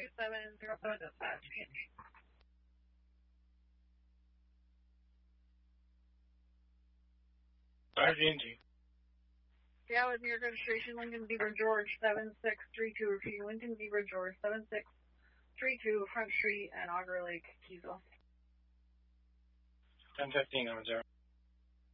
2707 dispatch. RG&G. Yeah, with New York registration, Lincoln Beaver George 7632, repeating Lincoln Beaver George 7632, Front Street and Auger Lake, Keysville. 1015, 0.